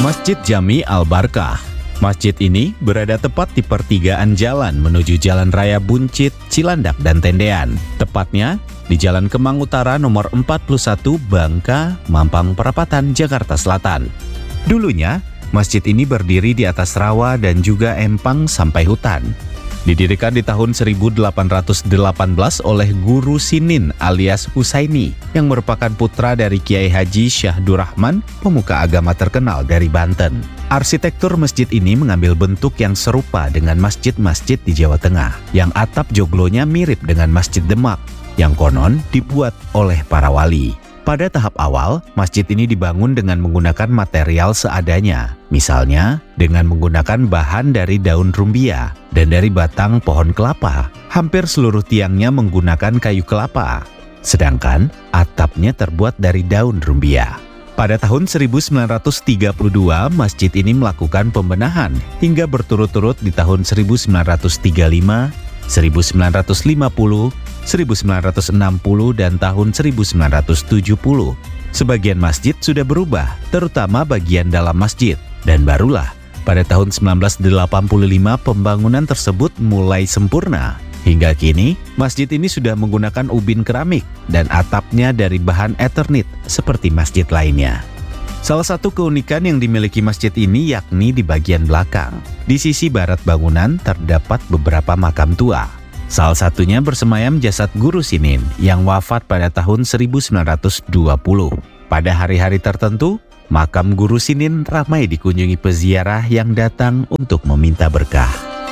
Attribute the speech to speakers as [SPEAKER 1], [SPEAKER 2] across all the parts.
[SPEAKER 1] Masjid Jami Al-Barkah. Masjid ini berada tepat di pertigaan jalan menuju Jalan Raya Buncit, Cilandak, dan Tendean. Tepatnya di Jalan Kemang Utara nomor 41 Bangka, Mampang Perapatan, Jakarta Selatan. Dulunya, masjid ini berdiri di atas rawa dan juga empang sampai hutan. Didirikan di tahun 1818 oleh Guru Sinin alias Husaini yang merupakan putra dari Kiai Haji Syahdur Rahman, pemuka agama terkenal dari Banten. Arsitektur masjid ini mengambil bentuk yang serupa dengan masjid-masjid di Jawa Tengah, yang atap joglonya mirip dengan Masjid Demak, yang konon dibuat oleh para wali. Pada tahap awal, masjid ini dibangun dengan menggunakan material seadanya, misalnya dengan menggunakan bahan dari daun rumbia dan dari batang pohon kelapa. Hampir seluruh tiangnya menggunakan kayu kelapa, sedangkan atapnya terbuat dari daun rumbia. Pada tahun 1932, masjid ini melakukan pembenahan hingga berturut-turut di tahun 1935, 1950, 1960, dan tahun 1970. Sebagian masjid sudah berubah, terutama bagian dalam masjid. Dan barulah pada tahun 1985 pembangunan tersebut mulai sempurna. Hingga kini, masjid ini sudah menggunakan ubin keramik dan atapnya dari bahan Eternit seperti masjid lainnya. Salah satu keunikan yang dimiliki masjid ini yakni di bagian belakang. Di sisi barat bangunan terdapat beberapa makam tua. Salah satunya bersemayam jasad Guru Sinin yang wafat pada tahun 1920. Pada hari-hari tertentu, makam Guru Sinin ramai dikunjungi peziarah yang datang untuk meminta berkah.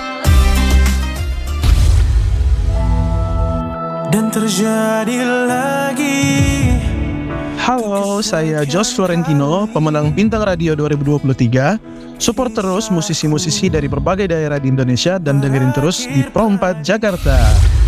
[SPEAKER 2] Dan terjadi lagi.
[SPEAKER 3] Halo, saya Jos Florentino, pemenang Bintang Radio 2023. Support terus musisi-musisi dari berbagai daerah di Indonesia dan dengerin terus di Pro 4 Jakarta.